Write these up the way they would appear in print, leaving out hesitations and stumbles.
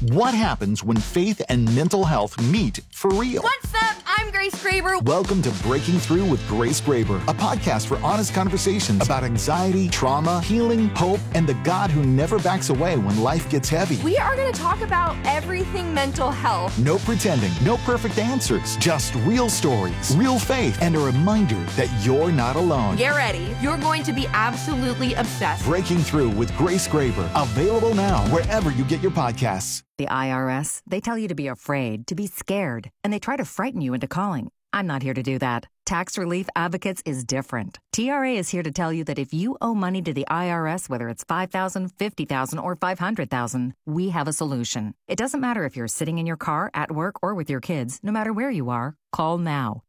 What happens when faith and mental health meet for real? What's up? I'm Grace Graber. Welcome to Breaking Through with Grace Graber, a podcast for honest conversations about anxiety, trauma, healing, hope, and the God who never backs away when life gets heavy. We are going to talk about everything mental health. No pretending, no perfect answers, just real stories, real faith, and a reminder that you're not alone. Get ready. You're going to be absolutely obsessed. Breaking Through with Grace Graber, available now wherever you get your podcasts. The IRS, they tell you to be afraid, to be scared, and they try to frighten you into calling. I'm not here to do that. Tax Relief Advocates is different. TRA is here to tell you that if you owe money to the IRS, whether it's $5,000, $50,000, or $500,000, we have a solution. It doesn't matter if you're sitting in your car, at work, or with your kids. No matter where you are, call now.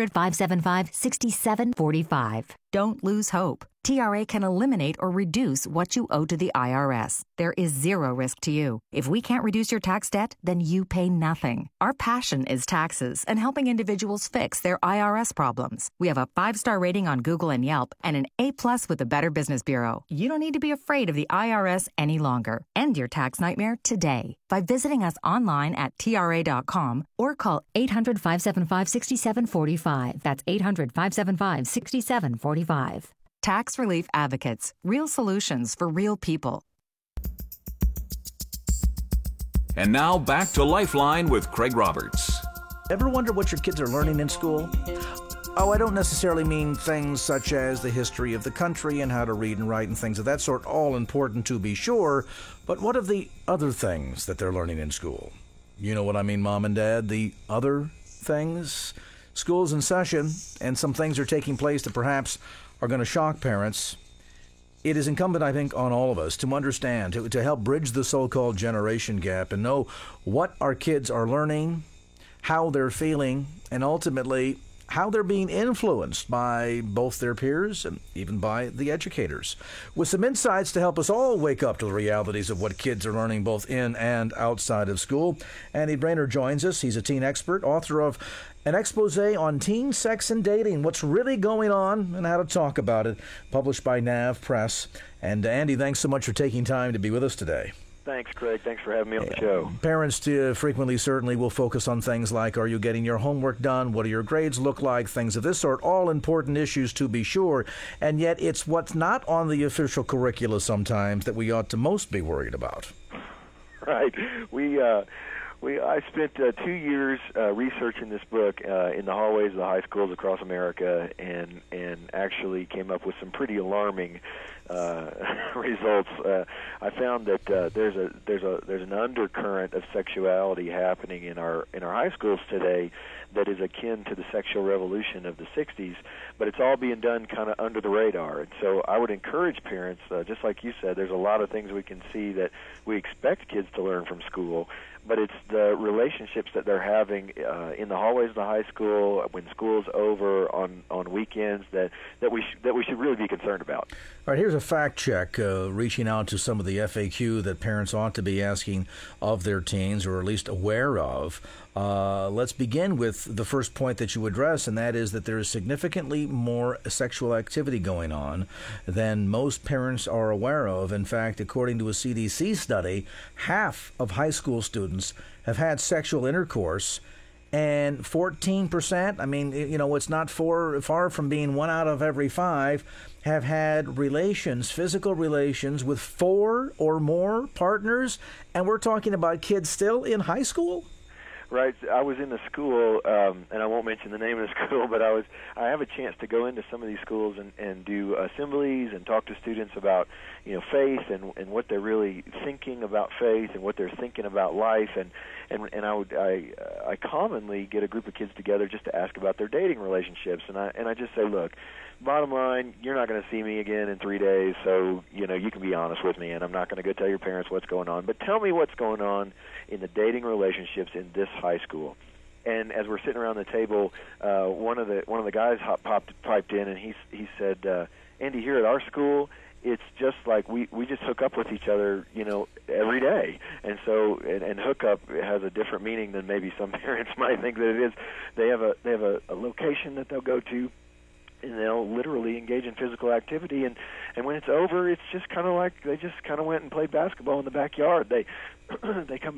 800-575-6745. Don't lose hope. TRA can eliminate or reduce what you owe to the IRS. There is zero risk to you. If we can't reduce your tax debt, then you pay nothing. Our passion is taxes and helping individuals fix their IRS problems. We have a 5-star rating on Google and Yelp and an A+ with the Better Business Bureau. You don't need to be afraid of the IRS any longer. End your tax nightmare today by visiting us online at TRA.com or call 800-575-6745. That's 800-575-6745. Tax Relief Advocates. Real solutions for real people. And now back to Lifeline with Craig Roberts. Ever wonder what your kids are learning in school? Oh, I don't necessarily mean things such as the history of the country and how to read and write and things of that sort, all important to be sure, but what of the other things that they're learning in school? You know what I mean, Mom and Dad, the other things? School's in session, and some things are taking place that perhaps are going to shock parents. It is incumbent, I think, on all of us to understand, to help bridge the so-called generation gap and know what our kids are learning, how they're feeling, and ultimately how they're being influenced by both their peers and even by the educators. With some insights to help us all wake up to the realities of what kids are learning both in and outside of school, Andy Brainerd joins us. He's a teen expert, author of an expose on teen sex and dating, what's really going on and how to talk about it, published by NAV Press. And Andy, thanks so much for taking time to be with us today. Thanks, Craig. Thanks for having me on the show. Parents frequently certainly will focus on things like, are you getting your homework done? What do your grades look like? Things of this sort, all important issues to be sure. And yet it's what's not on the official curricula sometimes that we ought to most be worried about. Right. I spent 2 years researching this book in the hallways of the high schools across America, and actually came up with some pretty alarming results. I found that there's an undercurrent of sexuality happening in our high schools today that is akin to the sexual revolution of the 60s, but it's all being done kind of under the radar. And so I would encourage parents, just like you said, there's a lot of things we can see that we expect kids to learn from school, but it's the relationships that they're having in the hallways of the high school, when school's over, on weekends, that we should really be concerned about. All right, here's a fact check, reaching out to some of the FAQ that parents ought to be asking of their teens, or at least aware of. Let's begin with the first point that you address, and that is that there is significantly more sexual activity going on than most parents are aware of. In fact, according to a CDC study, half of high school students have had sexual intercourse, and 14%, I mean, you know, it's not far from being 1 out of every 5, have had relations, physical relations, with 4 or more partners, and we're talking about kids still in high school? Right. I was in a school, and I won't mention the name of the school, but I have a chance to go into some of these schools and do assemblies and talk to students about, faith and what they're really thinking about faith and what they're thinking about life. And I commonly get a group of kids together just to ask about their dating relationships. And I just say, look, bottom line, you're not going to see me again in 3 days, so you can be honest with me, and I'm not going to go tell your parents what's going on. But tell me what's going on in the dating relationships in this high school. And as we're sitting around the table, one of the guys piped in, and he said, Andy, here at our school, it's just like we just hook up with each other, every day. And so, and hook up has a different meaning than maybe some parents might think that it is. They have a location that they'll go to, and they'll literally engage in physical activity, and when it's over, it's just kind of like they just kind of went and played basketball in the backyard. They come